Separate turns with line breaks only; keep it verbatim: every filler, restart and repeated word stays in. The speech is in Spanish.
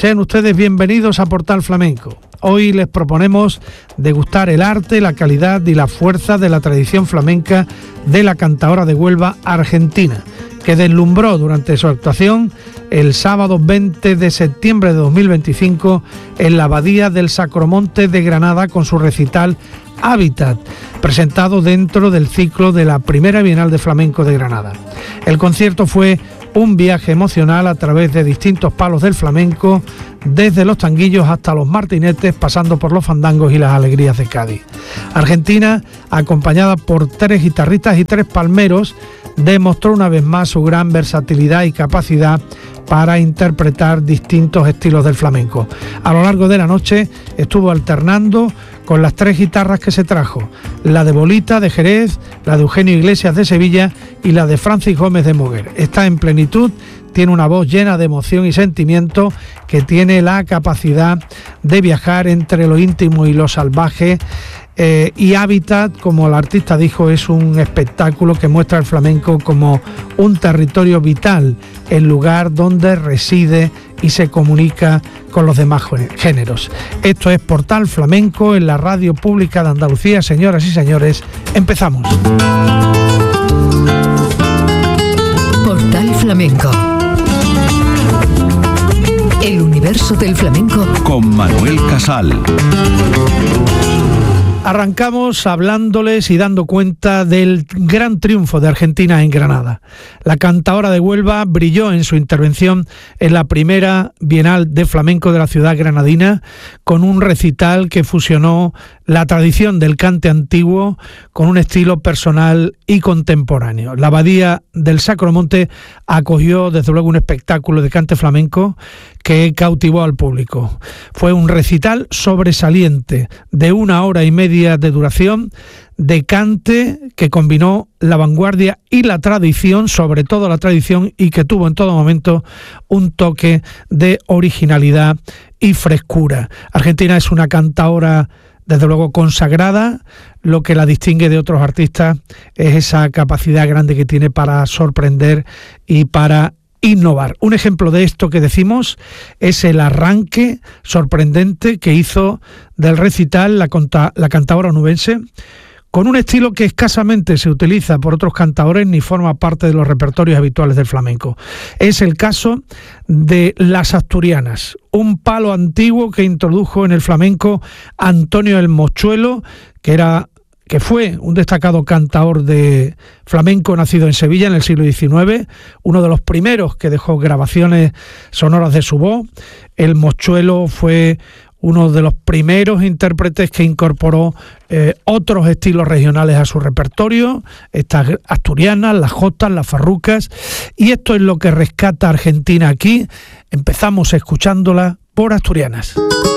Sean ustedes bienvenidos a Portal Flamenco. Hoy les proponemos degustar el arte, la calidad y la fuerza de la tradición flamenca de la cantaora de Huelva, Argentina, que deslumbró durante su actuación el sábado veinte de septiembre de dos mil veinticinco en la Abadía del Sacromonte de Granada con su recital Hábitat, presentado dentro del ciclo de la primera Bienal de Flamenco de Granada. El concierto fue un viaje emocional a través de distintos palos del flamenco, desde los tanguillos hasta los martinetes, pasando por los fandangos y las alegrías de Cádiz. Argentina, acompañada por tres guitarristas y tres palmeros, demostró una vez más su gran versatilidad y capacidad para interpretar distintos estilos del flamenco. A lo largo de la noche estuvo alternando con las tres guitarras que se trajo, la de Bolita de Jerez, la de Eugenio Iglesias de Sevilla y la de Francis Gómez de Moguer. Está en plenitud, tiene una voz llena de emoción y sentimiento, que tiene la capacidad de viajar entre lo íntimo y lo salvaje. Eh, y Hábitat, como el artista dijo, es un espectáculo que muestra el flamenco como un territorio vital, el lugar donde reside y se comunica con los demás géneros. Esto es Portal Flamenco en la Radio Pública de Andalucía. Señoras y señores, empezamos.
Portal Flamenco. El universo del flamenco
con Manuel Casal.
Arrancamos hablándoles y dando cuenta del gran triunfo de Argentina en Granada. La cantaora de Huelva brilló en su intervención en la primera Bienal de Flamenco de la ciudad granadina, con un recital que fusionó la tradición del cante antiguo con un estilo personal y contemporáneo. La Abadía del Sacromonte acogió desde luego un espectáculo de cante flamenco que cautivó al público. Fue un recital sobresaliente de una hora y media de duración, de cante que combinó la vanguardia y la tradición, sobre todo la tradición, y que tuvo en todo momento un toque de originalidad y frescura. Argentina es una cantaora desde luego consagrada. Lo que la distingue de otros artistas es esa capacidad grande que tiene para sorprender y para innovar. Un ejemplo de esto que decimos es el arranque sorprendente que hizo del recital la, conta, la cantaora onubense, con un estilo que escasamente se utiliza por otros cantaores ni forma parte de los repertorios habituales del flamenco. Es el caso de Las Asturianas, un palo antiguo que introdujo en el flamenco Antonio el Mochuelo, que era que fue un destacado cantaor de flamenco nacido en Sevilla en el siglo diecinueve, uno de los primeros que dejó grabaciones sonoras de su voz. El Mochuelo fue uno de los primeros intérpretes que incorporó eh, otros estilos regionales a su repertorio, estas asturianas, las jotas, las farrucas, y esto es lo que rescata Argentina aquí. Empezamos escuchándola por Asturianas.